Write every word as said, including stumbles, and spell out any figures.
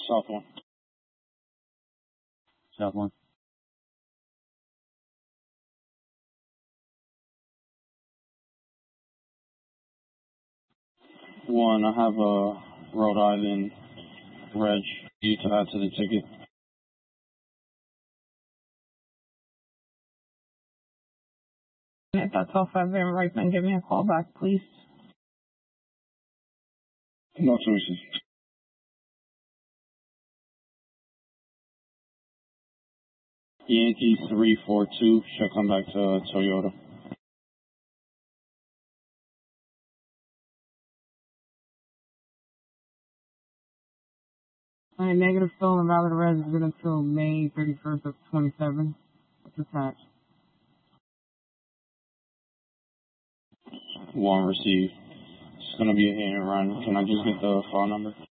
South one. South one. One, I have a Rhode Island reg. You to add to the ticket. If that's all five Van right, then give me a call back, please. No choices. Yankee three four two should come back to uh, Toyota. Alright, negative stolen valid res is good until May thirty-first of twenty-seven. It's attached. One received. It's gonna be a hit and run. Can I just get the phone number?